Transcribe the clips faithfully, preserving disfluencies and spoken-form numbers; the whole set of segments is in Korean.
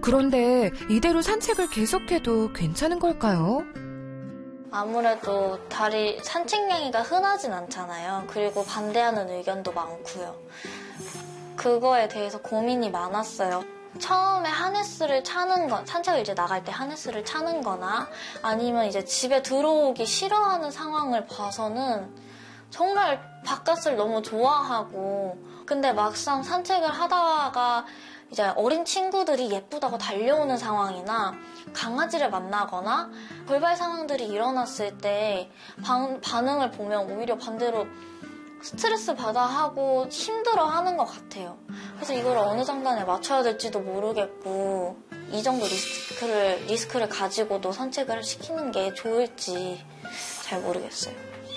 그런데 이대로 산책을 계속해도 괜찮은 걸까요? 아무래도 다리 산책량이가 흔하진 않잖아요. 그리고 반대하는 의견도 많고요. 그거에 대해서 고민이 많았어요. 처음에 하네스를 차는 건, 산책을 이제 나갈 때 하네스를 차는 거나 아니면 이제 집에 들어오기 싫어하는 상황을 봐서는 정말 바깥을 너무 좋아하고, 근데 막상 산책을 하다가 이제 어린 친구들이 예쁘다고 달려오는 상황이나 강아지를 만나거나 돌발 상황들이 일어났을 때 반, 반응을 보면 오히려 반대로 스트레스 받아 하고 힘들어 하는 것 같아요. 그래서 이걸 어느 장단에 맞춰야 될지도 모르겠고, 이 정도 리스크를, 리스크를 가지고도 산책을 시키는 게 좋을지 잘 모르겠어요.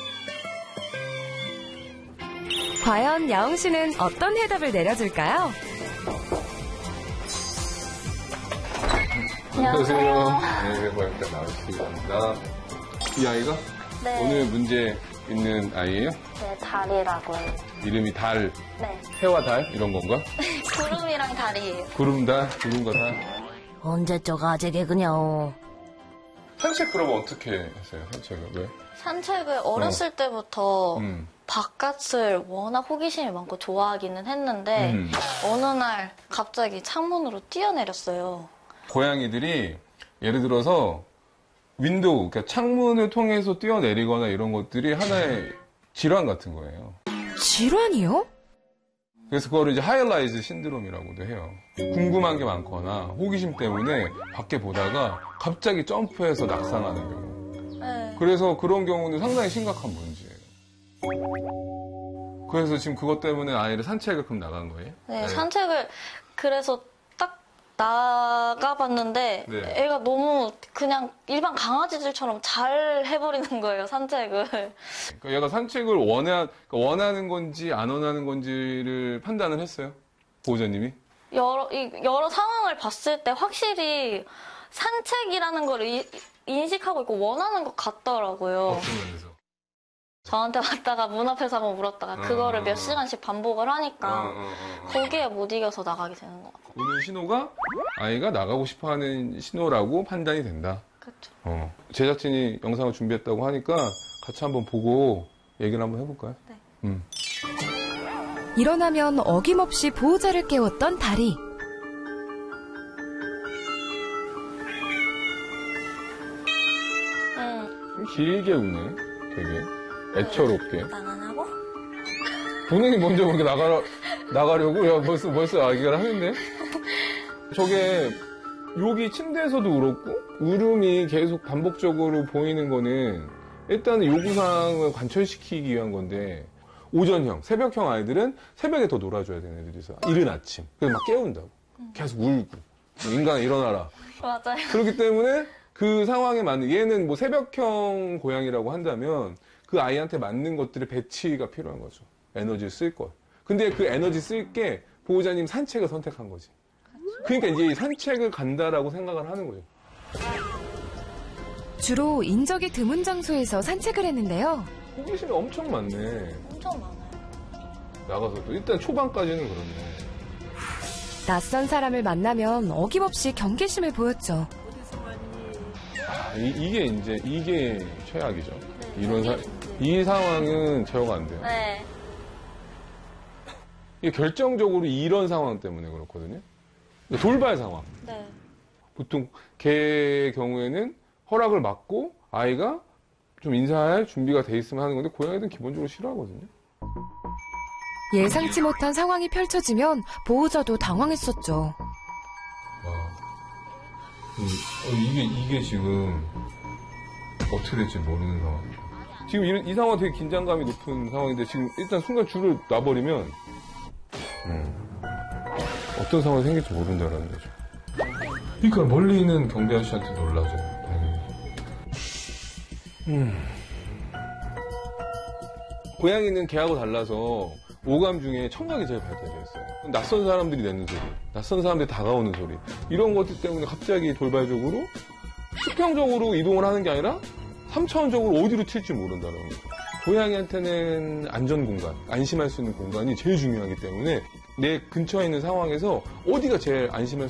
과연 야옹 씨는 어떤 해답을 내려줄까요? 안녕하세요. 네, 고양이과 나우씨입니다. 이 아이가 네. 오늘 문제 있는 아이예요? 네, 달이라고 해요. 이름이 달, 네. 해와 달 이런 건가? 구름이랑 달이에요. 구름달, 구름과 달. 언제적 아재 개그냐. 산책 그러면 어떻게 했어요? 산책을 왜? 산책을 어렸을 어. 때부터 음. 바깥을 워낙 호기심이 많고 좋아하기는 했는데 음. 어느 날 갑자기 창문으로 뛰어내렸어요. 고양이들이 예를 들어서 윈도우, 그러니까 창문을 통해서 뛰어내리거나 이런 것들이 하나의 질환 같은 거예요. 질환이요? 그래서 그거를 이제 하이라이즈 신드롬이라고도 해요. 궁금한 게 많거나 호기심 때문에 밖에 보다가 갑자기 점프해서 낙상하는 경우. 네. 그래서 그런 경우는 상당히 심각한 문제예요. 그래서 지금 그것 때문에 아이를 산책을 그럼 나간 거예요? 네, 네. 산책을 그래서 딱 나가봤는데 네. 애가 너무 그냥 일반 강아지들처럼 잘 해버리는 거예요, 산책을. 그러니까 얘가 산책을 원하, 그러니까 원하는 건지 안 원하는 건지를 판단을 했어요? 보호자님이? 여러, 이, 여러 상황을 봤을 때 확실히 산책이라는 걸 이, 인식하고 있고 원하는 것 같더라고요. 어떤 면에서? 저한테 왔다가 문 앞에서 한번 물었다가 어, 그거를 어, 몇 시간씩 반복을 하니까 어, 어, 어, 어. 거기에 못 이겨서 나가게 되는 것 같아요. 오는 신호가 아이가 나가고 싶어하는 신호라고 판단이 된다. 그렇죠. 어. 제작진이 영상을 준비했다고 하니까 같이 한번 보고 얘기를 한번 해볼까요? 네. 음. 일어나면 어김없이 보호자를 깨웠던 다리. 응. 길게 우네, 되게. 애처롭게. 나가냐고? 본인이 먼저 그렇게 나가, 나가려고? 야, 벌써, 벌써 아기가 하는데? 저게, 여기 침대에서도 그렇고, 울음이 계속 반복적으로 보이는 거는, 일단은 요구사항을 관철시키기 위한 건데, 오전형, 새벽형 아이들은 새벽에 더 놀아줘야 되는 애들이 있어. 이른 아침. 그래서 막 깨운다고. 계속 울고. 인간아, 일어나라. 맞아요. 그렇기 때문에 그 상황에 맞는, 얘는 뭐 새벽형 고양이라고 한다면 그 아이한테 맞는 것들의 배치가 필요한 거죠. 에너지를 쓸 것. 근데 그 에너지 쓸 게 보호자님 산책을 선택한 거지. 그러니까 이제 산책을 간다라고 생각을 하는 거죠. 주로 인적이 드문 장소에서 산책을 했는데요. 호기심이 엄청 많네. 엄청 많아요. 나가서도. 일단 초반까지는 그렇네. 낯선 사람을 만나면 어김없이 경계심을 보였죠. 아, 이, 이게 이제, 이게 최악이죠. 네, 이런 사, 이 상황은 제어가 안 돼요. 네. 이게 결정적으로 이런 상황 때문에 그렇거든요. 돌발 상황. 네. 보통 개의 경우에는 허락을 받고 아이가 좀 인사할 준비가 돼 있으면 하는 건데 고양이들은 기본적으로 싫어하거든요. 예상치 못한 상황이 펼쳐지면 보호자도 당황했었죠. 와, 음, 어, 이게 이게 지금 어떻게 될지 모르는 상황이죠. 지금 이, 이 상황 되게 긴장감이 높은 상황인데 지금 일단 순간 줄을 놔버리면 음, 어떤 상황이 생길지 모른다는 거죠. 그러니까 멀리 있는 경비 아저씨한테 놀라죠. 음. 고양이는 개하고 달라서 오감 중에 청각이 제일 발달되어 있어요. 낯선 사람들이 내는 소리, 낯선 사람들이 다가오는 소리 이런 것들 때문에 갑자기 돌발적으로 수평적으로 이동을 하는 게 아니라 삼 차원적으로 어디로 튈지 모른다는 거예요. 고양이한테는 안전 공간, 안심할 수 있는 공간이 제일 중요하기 때문에 내 근처에 있는 상황에서 어디가 제일 안심할